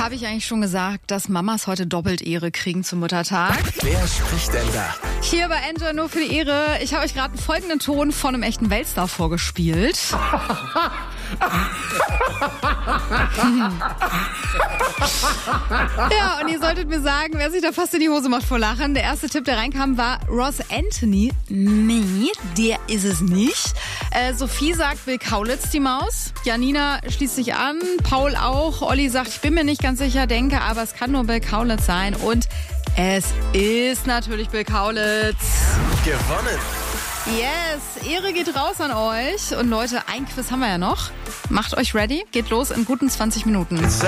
Habe ich eigentlich schon gesagt, dass Mamas heute doppelt Ehre kriegen zum Muttertag? Wer spricht denn da? Hier bei Enjoy nur für die Ehre. Ich habe euch gerade einen folgenden Ton von einem echten Weltstar vorgespielt. Ja, und ihr solltet mir sagen, wer sich da fast in die Hose macht vor Lachen. Der erste Tipp, der reinkam, war Ross Anthony. Nee, der ist es nicht. Sophie sagt Bill Kaulitz, die Maus. Janina schließt sich an, Paul auch. Olli sagt, ich bin mir nicht ganz sicher, denke, aber es kann nur Bill Kaulitz sein. Und es ist natürlich Bill Kaulitz. Gewonnen! Yes, Ehre geht raus an euch. Und Leute, ein Quiz haben wir ja noch. Macht euch ready, geht los in guten 20 Minuten.